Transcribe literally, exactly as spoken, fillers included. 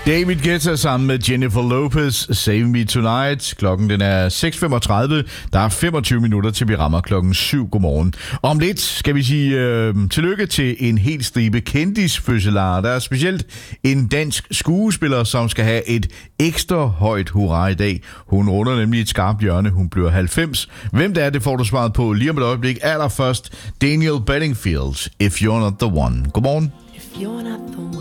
David Guetta sammen med Jennifer Lopez, Save Me Tonight. Klokken den er seks femogtredive. Der er femogtyve minutter til vi rammer klokken syv. Godmorgen. Om lidt skal vi sige øh, tillykke til en helt stribe kendisfødselarer. Der er specielt en dansk skuespiller, som skal have et ekstra højt hurra i dag. Hun runder nemlig et skarpt hjørne. Hun bliver halvfems. Hvem det er, det får du svaret på lige om et øjeblik. Allerførst Daniel Bedingfield, If You're Not The One. Godmorgen. If you're not the one